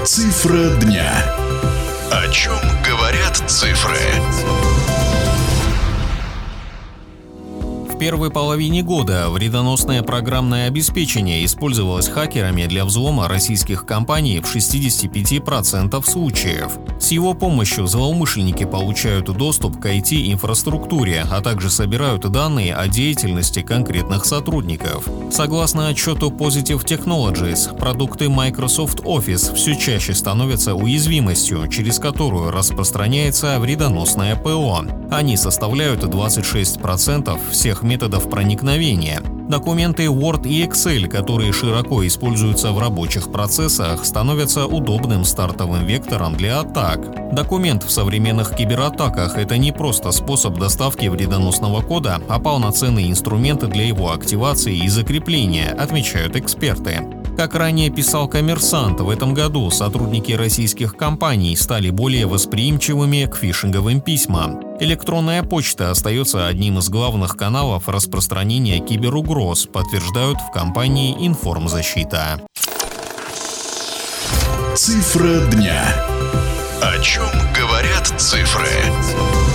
Цифра дня. О чем говорят цифры? В первой половине года вредоносное программное обеспечение использовалось хакерами для взлома российских компаний в 65% случаев. С его помощью злоумышленники получают доступ к IT-инфраструктуре, а также собирают данные о деятельности конкретных сотрудников. Согласно отчету Positive Technologies, продукты Microsoft Office все чаще становятся уязвимостью, через которую распространяется вредоносное ПО. Они составляют 26% всех методов проникновения. Документы Word и Excel, которые широко используются в рабочих процессах, становятся удобным стартовым вектором для атак. Документ в современных кибератаках – это не просто способ доставки вредоносного кода, а полноценный инструмент для его активации и закрепления, отмечают эксперты. Как ранее писал «Коммерсант», в этом году сотрудники российских компаний стали более восприимчивыми к фишинговым письмам. Электронная почта остается одним из главных каналов распространения киберугроз, подтверждают в компании «Информзащита». Цифра дня. О чем говорят цифры?